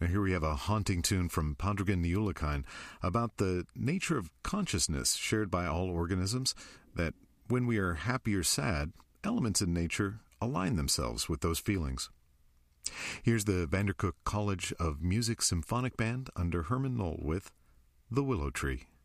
Now here we have a haunting tune from Padraig Niuliacain about the nature of consciousness shared by all organisms, that when we are happy or sad, elements in nature align themselves with those feelings. Here's the Vandercook College of Music Symphonic Band under Herman Knoll with The Willow Tree.